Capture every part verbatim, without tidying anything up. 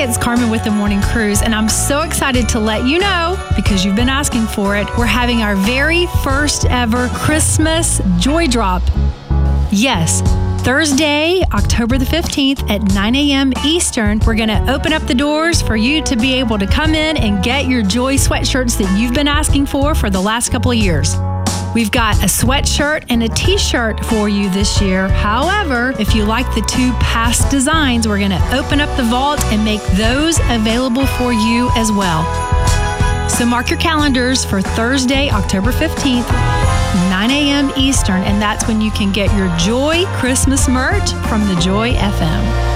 it's Carmen with the Morning Cruise, and I'm so excited to let you know, because you've been asking for it, we're having our very first ever Christmas Joy Drop. Yes, Thursday, October the fifteenth at nine a.m. Eastern, we're going to open up the doors for you to be able to come in and get your Joy sweatshirts that you've been asking for for the last couple of years. We've got a sweatshirt and a t-shirt for you this year. However, if you like the two past designs, we're going to open up the vault and make those available for you as well. So mark your calendars for Thursday, October fifteenth, nine a.m. Eastern, and that's when you can get your Joy Christmas merch from the Joy F M.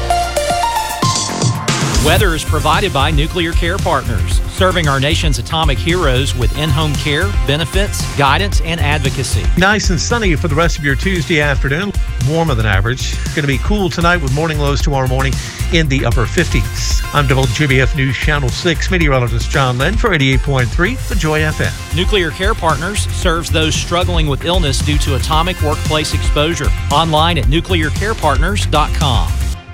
Weather is provided by Nuclear Care Partners, serving our nation's atomic heroes with in-home care, benefits, guidance, and advocacy. Nice and sunny for the rest of your Tuesday afternoon. Warmer than average. Going to be cool tonight with morning lows tomorrow morning in the upper fifties. I'm W J B F News Channel six meteorologist John Lynn for eighty-eight point three, the Joy F M. Nuclear Care Partners serves those struggling with illness due to atomic workplace exposure. Online at nuclear care partners dot com.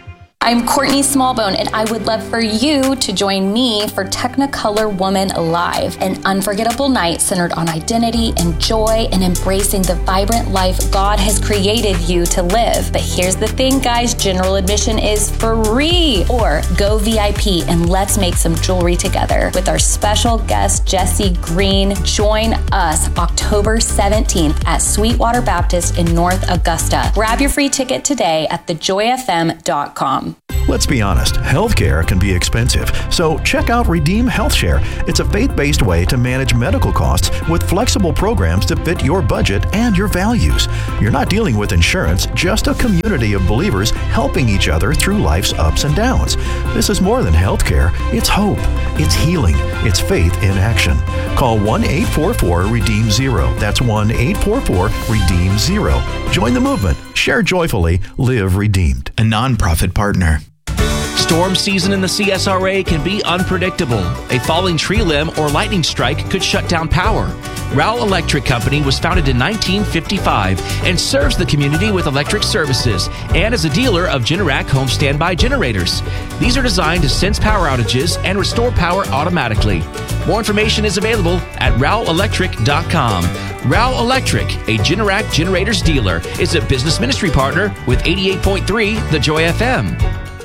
I'm Courtney Smallbone, and I would love for you to join me for Technicolor Woman Live, an unforgettable night centered on identity and joy and embracing the vibrant life God has created you to live. But here's the thing, guys, general admission is free. Or go V I P and let's make some jewelry together with our special guest, Jesse Green. Join us October seventeenth at Sweetwater Baptist in North Augusta. Grab your free ticket today at the joy f m dot com. Let's be honest, healthcare can be expensive, so check out Redeem HealthShare. It's a faith-based way to manage medical costs with flexible programs to fit your budget and your values. You're not dealing with insurance, just a community of believers helping each other through life's ups and downs. This is more than healthcare. It's hope. It's healing. It's faith in action. Call one eight four four redeem zero. That's one eight four four redeem zero. Join the movement. Share joyfully. Live redeemed. A nonprofit partner. Storm season in the C S R A can be unpredictable. A falling tree limb or lightning strike could shut down power. Rowell Electric Company was founded in nineteen fifty-five and serves the community with electric services and is a dealer of Generac home standby generators. These are designed to sense power outages and restore power automatically. More information is available at rowell electric dot com. Rowell Electric, a Generac generators dealer, is a business ministry partner with eighty-eight point three The Joy F M.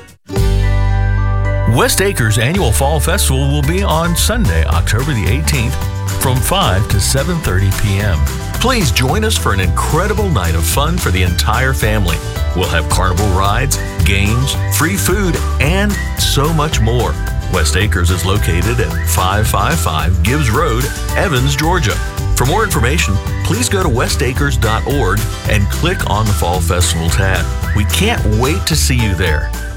West Acres Annual Fall Festival will be on Sunday, October the eighteenth from five to seven thirty p.m. Please join us for an incredible night of fun for the entire family. We'll have carnival rides, games, free food, and so much more. West Acres is located at five five five Gibbs Road, Evans, Georgia. For more information, please go to west acres dot org and click on the Fall Festival tab. We can't wait to see you there.